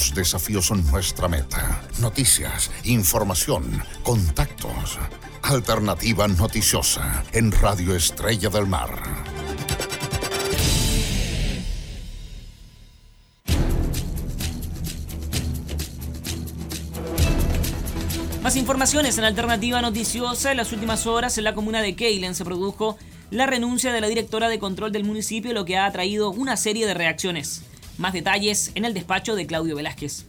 Los desafíos son nuestra meta. Noticias, información, contactos. Alternativa Noticiosa en Radio Estrella del Mar. Más informaciones en Alternativa Noticiosa. En las últimas horas en la comuna de Keilen se produjo la renuncia de la directora de control del municipio, lo que ha atraído una serie de reacciones. Más detalles en el despacho de Claudio Velázquez.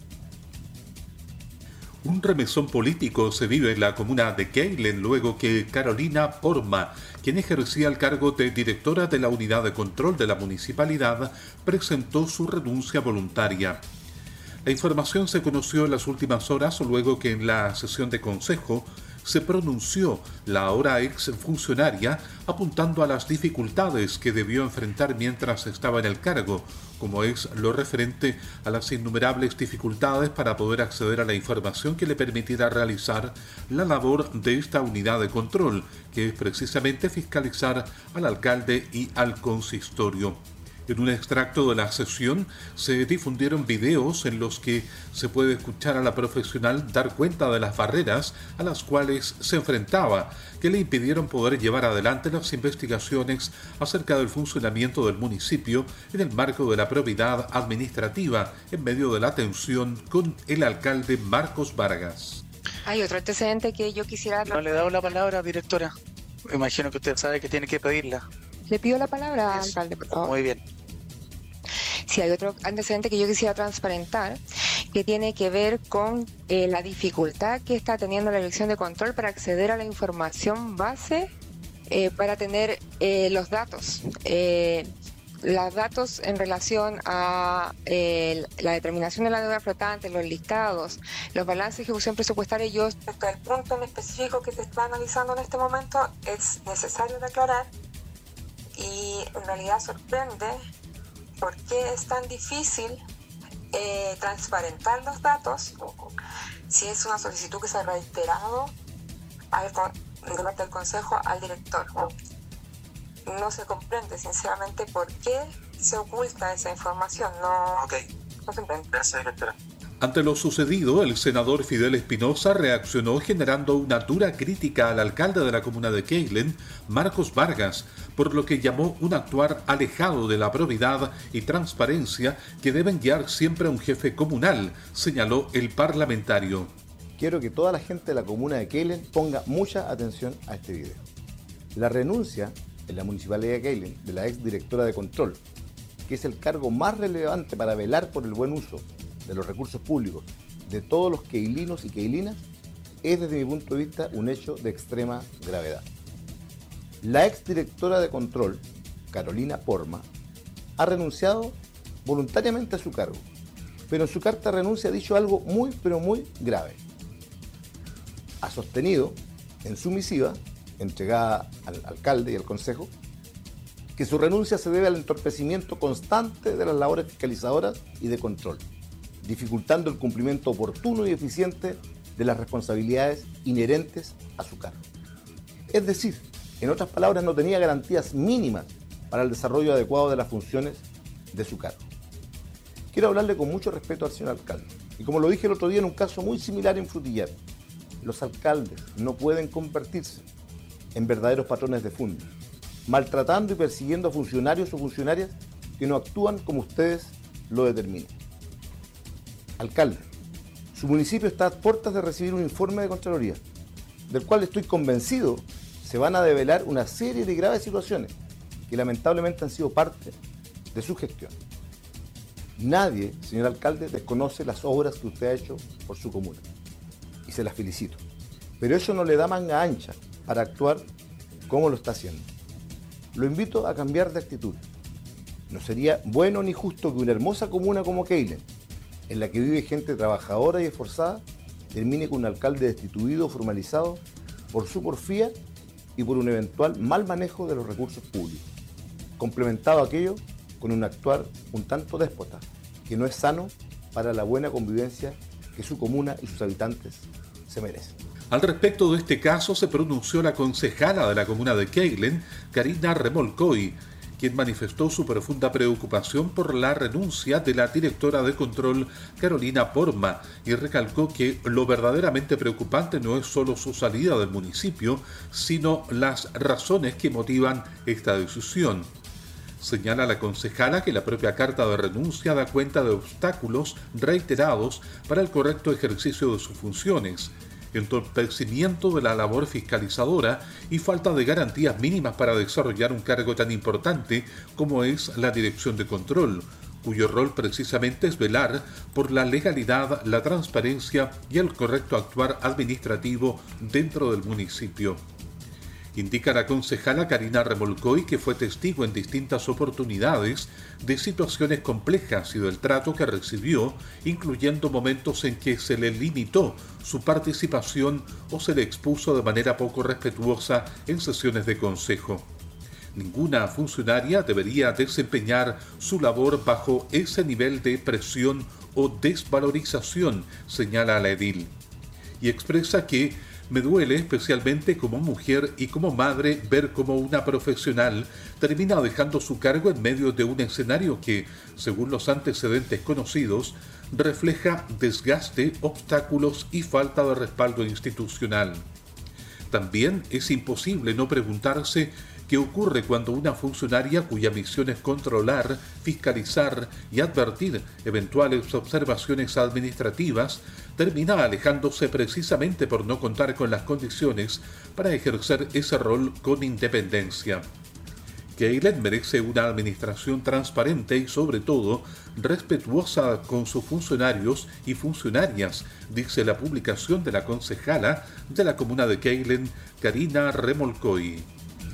Un remesón político se vive en la comuna de Keilen luego que Carolina Porma, quien ejercía el cargo de directora de la unidad de control de la municipalidad, presentó su renuncia voluntaria. La información se conoció en las últimas horas luego que en la sesión de consejo se pronunció la ahora ex funcionaria apuntando a las dificultades que debió enfrentar mientras estaba en el cargo, como es lo referente a las innumerables dificultades para poder acceder a la información que le permitiera realizar la labor de esta unidad de control, que es precisamente fiscalizar al alcalde y al consistorio. En un extracto de la sesión se difundieron videos en los que se puede escuchar a la profesional dar cuenta de las barreras a las cuales se enfrentaba, que le impidieron poder llevar adelante las investigaciones acerca del funcionamiento del municipio en el marco de la probidad administrativa en medio de la tensión con el alcalde Marcos Vargas. Hay otro antecedente que yo quisiera... No le he dado la palabra, directora. Me imagino que usted sabe que tiene que pedirla. Le pido la palabra, alcalde, por favor. Muy bien. Sí, hay otro antecedente que yo quisiera transparentar, que tiene que ver con la dificultad que está teniendo la dirección de control para acceder a la información base para tener los datos. Los datos en relación a la determinación de la deuda flotante, los listados, los balances de ejecución presupuestaria. Yo, respecto al punto en específico que se está analizando en este momento, es necesario de aclarar, y en realidad sorprende por qué es tan difícil transparentar los datos si es una solicitud que se ha reiterado de parte del Consejo al director. No se comprende sinceramente por qué se oculta esa información. No se comprende. Gracias, directora. Ante lo sucedido, el senador Fidel Espinosa reaccionó generando una dura crítica al alcalde de la comuna de Keilen, Marcos Vargas, por lo que llamó un actuar alejado de la probidad y transparencia que deben guiar siempre a un jefe comunal, señaló el parlamentario. Quiero que toda la gente de la comuna de Keilen ponga mucha atención a este video. La renuncia en la municipalidad de Keilen de la ex directora de control, que es el cargo más relevante para velar por el buen uso de los recursos públicos de todos los keilinos y keilinas, es desde mi punto de vista un hecho de extrema gravedad. La exdirectora de control, Carolina Porma, ha renunciado voluntariamente a su cargo, pero en su carta de renuncia ha dicho algo muy pero muy grave. Ha sostenido en su misiva, entregada al alcalde y al consejo, que su renuncia se debe al entorpecimiento constante de las labores fiscalizadoras y de control, dificultando el cumplimiento oportuno y eficiente de las responsabilidades inherentes a su cargo. Es decir, en otras palabras, no tenía garantías mínimas para el desarrollo adecuado de las funciones de su cargo. Quiero hablarle con mucho respeto al señor alcalde, y como lo dije el otro día en un caso muy similar en Frutillar, los alcaldes no pueden convertirse en verdaderos patrones de fundio, maltratando y persiguiendo a funcionarios o funcionarias que no actúan como ustedes lo determinan. Alcalde, su municipio está a puertas de recibir un informe de Contraloría, del cual estoy convencido se van a develar una serie de graves situaciones que lamentablemente han sido parte de su gestión. Nadie, señor alcalde, desconoce las obras que usted ha hecho por su comuna, y se las felicito, pero eso no le da manga ancha para actuar como lo está haciendo. Lo invito a cambiar de actitud. No sería bueno ni justo que una hermosa comuna como Keilen, en la que vive gente trabajadora y esforzada, termine con un alcalde destituido o formalizado por su porfía y por un eventual mal manejo de los recursos públicos, complementado aquello con un actuar un tanto déspota, que no es sano para la buena convivencia que su comuna y sus habitantes se merecen. Al respecto de este caso se pronunció la concejala de la comuna de Keilen, Karina Remolcoy, quien manifestó su profunda preocupación por la renuncia de la directora de control Carolina Porma y recalcó que lo verdaderamente preocupante no es solo su salida del municipio, sino las razones que motivan esta decisión. Señala la concejala que la propia carta de renuncia da cuenta de obstáculos reiterados para el correcto ejercicio de sus funciones, entorpecimiento de la labor fiscalizadora y falta de garantías mínimas para desarrollar un cargo tan importante como es la dirección de control, cuyo rol precisamente es velar por la legalidad, la transparencia y el correcto actuar administrativo dentro del municipio. Indica la concejala Karina Remolcoy que fue testigo en distintas oportunidades de situaciones complejas y del trato que recibió, incluyendo momentos en que se le limitó su participación o se le expuso de manera poco respetuosa en sesiones de consejo. Ninguna funcionaria debería desempeñar su labor bajo ese nivel de presión o desvalorización, señala la edil. Y expresa que me duele especialmente como mujer y como madre ver cómo una profesional termina dejando su cargo en medio de un escenario que, según los antecedentes conocidos, refleja desgaste, obstáculos y falta de respaldo institucional. También es imposible no preguntarse qué ocurre cuando una funcionaria cuya misión es controlar, fiscalizar y advertir eventuales observaciones administrativas termina alejándose precisamente por no contar con las condiciones para ejercer ese rol con independencia. Keilen merece una administración transparente y sobre todo respetuosa con sus funcionarios y funcionarias, dice la publicación de la concejala de la comuna de Keilen, Karina Remolcoy.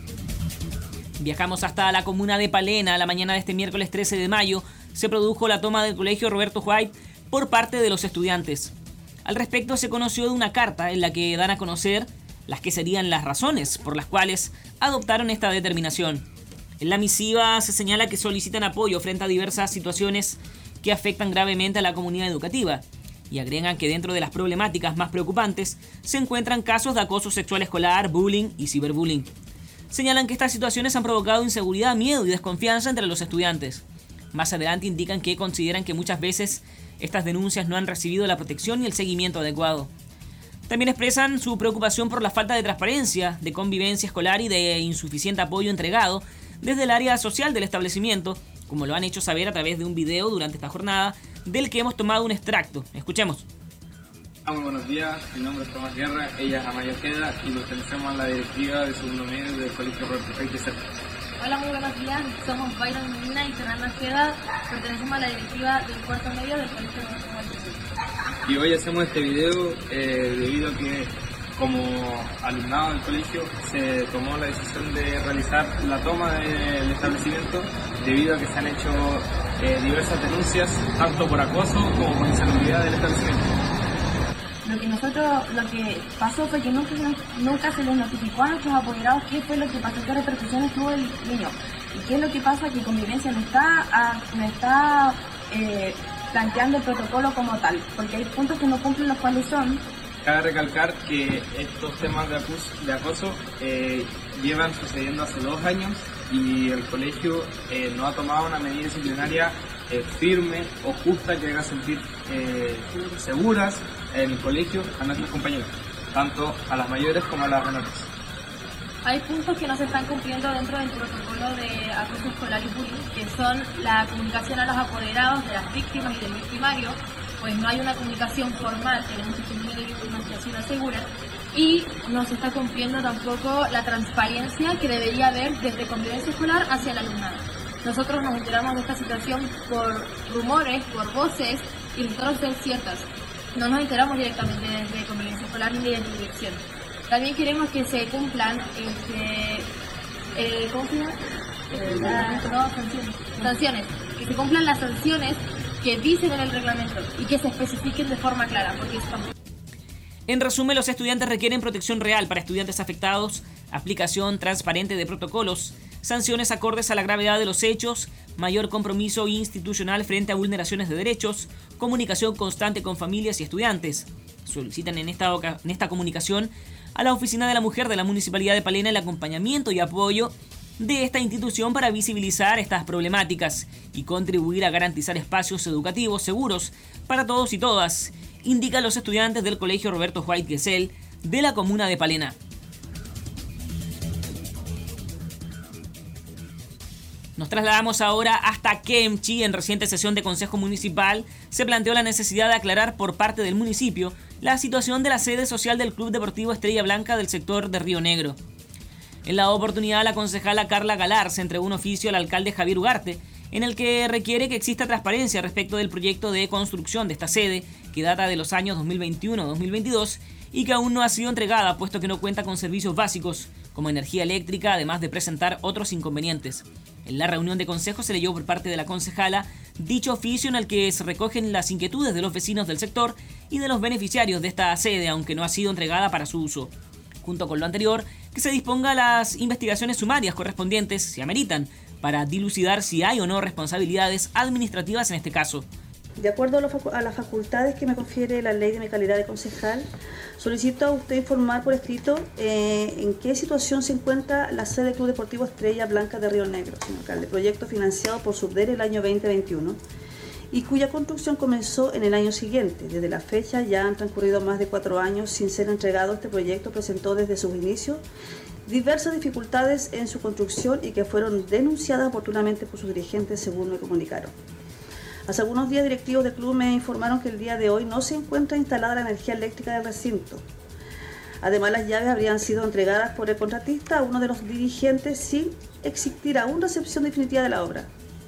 Viajamos hasta la comuna de Palena. La mañana de este miércoles 13 de mayo se produjo la toma del colegio Roberto White por parte de los estudiantes. Al respecto se conoció de una carta en la que dan a conocer las que serían las razones por las cuales adoptaron esta determinación. En la misiva se señala que solicitan apoyo frente a diversas situaciones que afectan gravemente a la comunidad educativa y agregan que dentro de las problemáticas más preocupantes se encuentran casos de acoso sexual escolar, bullying y ciberbullying. Señalan que estas situaciones han provocado inseguridad, miedo y desconfianza entre los estudiantes. Más adelante indican que consideran que muchas veces estas denuncias no han recibido la protección y el seguimiento adecuado. También expresan su preocupación por la falta de transparencia, de convivencia escolar y de insuficiente apoyo entregado desde el área social del establecimiento, como lo han hecho saber a través de un video durante esta jornada, del que hemos tomado un extracto. Escuchemos. Muy buenos días, mi nombre es Tomás Guerra, ella es Amaya Ojeda y pertenecemos a la directiva de segundo medio del Colegio Roberto White. Hola, muy buenos días, somos Byron Medina y Fernanda Ojeda, pertenecemos a la directiva del cuarto medio del Colegio Roberto White. Y hoy hacemos este video debido a que como alumnado del colegio se tomó la decisión de realizar la toma del establecimiento debido a que se han hecho diversas denuncias tanto por acoso como por insalubridad del establecimiento. Lo que pasó fue que nunca se les notificó a nuestros apoderados qué fue lo que pasó, qué repercusiones tuvo el niño. Y qué es lo que pasa, que Convivencia no está planteando el protocolo como tal, porque hay puntos que no cumplen, los cuales son... Cabe recalcar que estos temas de acoso llevan sucediendo hace 2 años y el colegio no ha tomado una medida disciplinaria firme o justa que haga sentir seguras en el colegio a nuestros compañeros, tanto a las mayores como a las menores. Hay puntos que no se están cumpliendo dentro del protocolo de acoso escolar y bullying, que son la comunicación a los apoderados de las víctimas y del victimario, pues no hay una comunicación formal, tenemos testimonio de víctimas que así lo aseguran, y no se está cumpliendo tampoco la transparencia que debería haber desde Convivencia Escolar hacia el alumnado. Nosotros nos enteramos de esta situación por rumores, por voces, y resultaron ser ciertas. No nos enteramos directamente desde Convivencia Escolar ni desde dirección. También queremos que se cumplan sanciones, que se cumplan las sanciones que dicen en el reglamento y que se especifiquen de forma clara, porque estamos... En resumen, los estudiantes requieren protección real para estudiantes afectados, aplicación transparente de protocolos, sanciones acordes a la gravedad de los hechos, mayor compromiso institucional frente a vulneraciones de derechos, comunicación constante con familias y estudiantes. Solicitan en esta comunicación a la Oficina de la Mujer de la Municipalidad de Palena el acompañamiento y apoyo de esta institución para visibilizar estas problemáticas y contribuir a garantizar espacios educativos seguros para todos y todas, indican los estudiantes del Colegio Roberto White Gesell de la comuna de Palena. Nos trasladamos ahora hasta Kemchi. En reciente sesión de Consejo Municipal se planteó la necesidad de aclarar por parte del municipio la situación de la sede social del Club Deportivo Estrella Blanca del sector de Río Negro. En la oportunidad, la concejala Carla Galar se entregó un oficio al alcalde Javier Ugarte, en el que requiere que exista transparencia respecto del proyecto de construcción de esta sede, que data de los años 2021-2022 y que aún no ha sido entregada, puesto que no cuenta con servicios básicos, como energía eléctrica, además de presentar otros inconvenientes. En la reunión de consejo se leyó por parte de la concejala dicho oficio en el que se recogen las inquietudes de los vecinos del sector y de los beneficiarios de esta sede, aunque no ha sido entregada para su uso. Junto con lo anterior, que se disponga las investigaciones sumarias correspondientes, si ameritan, para dilucidar si hay o no responsabilidades administrativas en este caso. De acuerdo a las facultades que me confiere la ley de mi calidad de concejal, solicito a usted informar por escrito en qué situación se encuentra la sede del Club Deportivo Estrella Blanca de Río Negro, señor alcalde, proyecto financiado por Subder el año 2021 y cuya construcción comenzó en el año siguiente. Desde la fecha ya han transcurrido más de 4 años sin ser entregado. Este proyecto presentó desde sus inicios diversas dificultades en su construcción y que fueron denunciadas oportunamente por sus dirigentes, según me comunicaron. Hace algunos días, directivos del club me informaron que el día de hoy no se encuentra instalada la energía eléctrica del recinto. Además, las llaves habrían sido entregadas por el contratista a uno de los dirigentes sin existir aún recepción definitiva de la obra.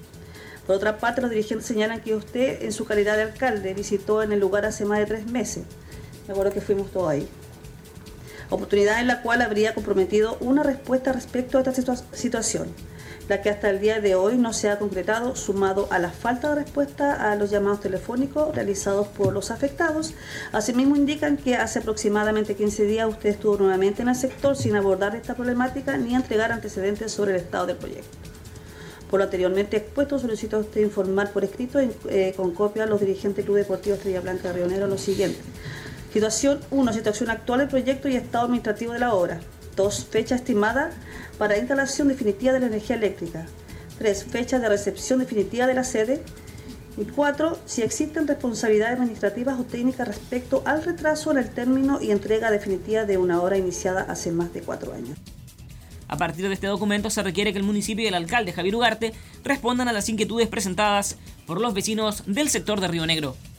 Por otra parte, los dirigentes señalan que usted, en su calidad de alcalde, visitó en el lugar hace más de 3 meses. Me acuerdo que fuimos todos ahí. Oportunidad en la cual habría comprometido una respuesta respecto a esta situación, la que hasta el día de hoy no se ha concretado, sumado a la falta de respuesta a los llamados telefónicos realizados por los afectados. Asimismo, indican que hace aproximadamente 15 días usted estuvo nuevamente en el sector sin abordar esta problemática ni entregar antecedentes sobre el estado del proyecto. Por lo anteriormente expuesto, solicito a usted informar por escrito con copia a los dirigentes del Club Deportivo Estrella Blanca de Río Negro lo siguiente. Situación 1. Situación actual del proyecto y estado administrativo de la obra. 2. Fecha estimada para instalación definitiva de la energía eléctrica. 3. Fecha de recepción definitiva de la sede. Y 4. Si existen responsabilidades administrativas o técnicas respecto al retraso en el término y entrega definitiva de una obra iniciada hace más de 4 años. A partir de este documento se requiere que el municipio y el alcalde Javier Ugarte respondan a las inquietudes presentadas por los vecinos del sector de Río Negro.